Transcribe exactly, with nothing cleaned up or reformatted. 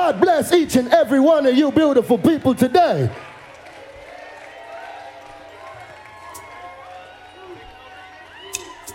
God bless each and every one of you beautiful people today.